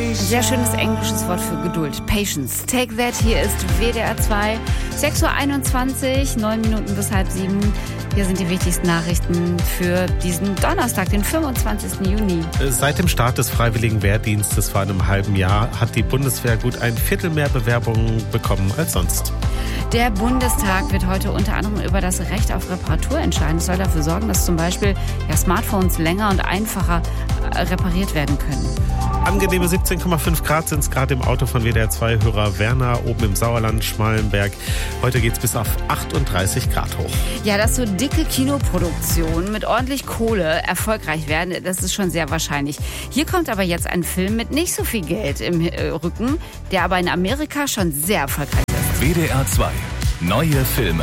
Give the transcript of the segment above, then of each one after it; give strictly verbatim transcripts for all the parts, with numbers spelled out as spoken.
Ein sehr schönes englisches Wort für Geduld. Patience. Take that. Hier ist W D R zwei. sechs Uhr einundzwanzig, neun Minuten bis halb sieben. Hier sind die wichtigsten Nachrichten für diesen Donnerstag, den fünfundzwanzigsten Juni. Seit dem Start des Freiwilligen Wehrdienstes vor einem halben Jahr hat die Bundeswehr gut ein Viertel mehr Bewerbungen bekommen als sonst. Der Bundestag wird heute unter anderem über das Recht auf Reparatur entscheiden. Es soll dafür sorgen, dass zum Beispiel ja, Smartphones länger und einfacher äh, repariert werden können. Angenehme siebzehn Komma fünf Grad sind es gerade im Auto von W D R zwei-Hörer Werner oben im Sauerland, Schmallenberg. Heute geht es bis auf achtunddreißig Grad hoch. Ja, dass so dicke Kinoproduktionen mit ordentlich Kohle erfolgreich werden, das ist schon sehr wahrscheinlich. Hier kommt aber jetzt ein Film mit nicht so viel Geld im äh, Rücken, der aber in Amerika schon sehr erfolgreich ist. W D R zwei. Neue Filme.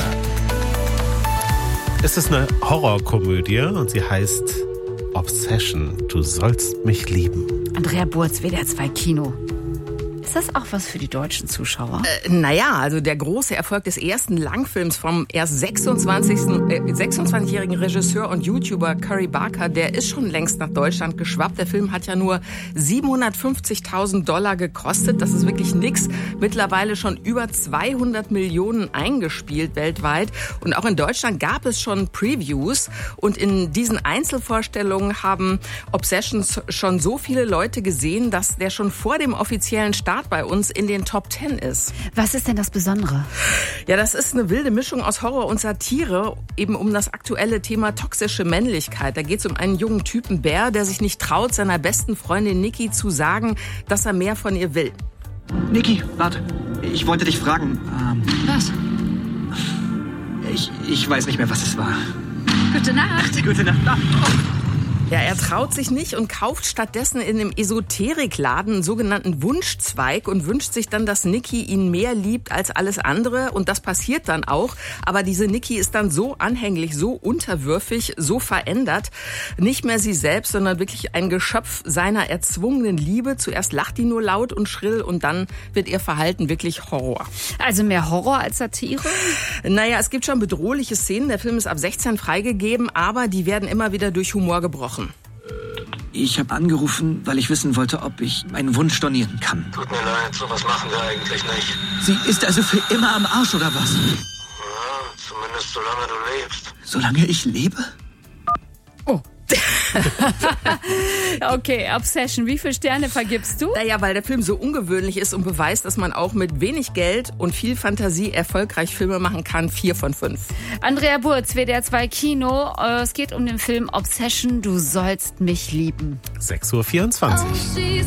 Es ist eine Horrorkomödie und sie heißt Obsession. Du sollst mich lieben. Andrea Burz, W D R zwei Kino. Ist das auch was für die deutschen Zuschauer? Äh, naja, also der große Erfolg des ersten Langfilms vom erst sechsundzwanzigsten, äh, sechsundzwanzigjährigen Regisseur und YouTuber Curry Barker, der ist schon längst nach Deutschland geschwappt. Der Film hat ja nur siebenhundertfünfzigtausend Dollar gekostet. Das ist wirklich nix. Mittlerweile schon über zweihundert Millionen eingespielt weltweit. Und auch in Deutschland gab es schon Previews. Und in diesen Einzelvorstellungen haben Obsessions schon so viele Leute gesehen, dass der schon vor dem offiziellen Start bei uns in den Top Ten ist. Was ist denn das Besondere? Ja, das ist eine wilde Mischung aus Horror und Satire, eben um das aktuelle Thema toxische Männlichkeit. Da geht es um einen jungen Typen Bär, der sich nicht traut, seiner besten Freundin Niki zu sagen, dass er mehr von ihr will. Niki, warte. Ich wollte dich fragen. Ähm, Was? Ich, ich weiß nicht mehr, was es war. Gute Nacht. Gute Nacht. Ah, oh. Ja, er traut sich nicht und kauft stattdessen in einem Esoterikladen einen sogenannten Wunschzweig und wünscht sich dann, dass Niki ihn mehr liebt als alles andere. Und das passiert dann auch. Aber diese Niki ist dann so anhänglich, so unterwürfig, so verändert. Nicht mehr sie selbst, sondern wirklich ein Geschöpf seiner erzwungenen Liebe. Zuerst lacht die nur laut und schrill und dann wird ihr Verhalten wirklich Horror. Also mehr Horror als Satire? Naja, es gibt schon bedrohliche Szenen. Der Film ist ab sechzehn freigegeben, aber die werden immer wieder durch Humor gebrochen. Ich habe angerufen, weil ich wissen wollte, ob ich meinen Wunsch stornieren kann. Tut mir leid, sowas machen wir eigentlich nicht. Sie ist also für immer am Arsch, oder was? Ja, zumindest solange du lebst. Solange ich lebe? Oh. Okay, Obsession. Wie viele Sterne vergibst du? Naja, weil der Film so ungewöhnlich ist und beweist, dass man auch mit wenig Geld und viel Fantasie erfolgreich Filme machen kann. Vier von fünf. Andrea Burz, W D R zwei Kino. Es geht um den Film Obsession. Du sollst mich lieben. sechs Uhr vierundzwanzig.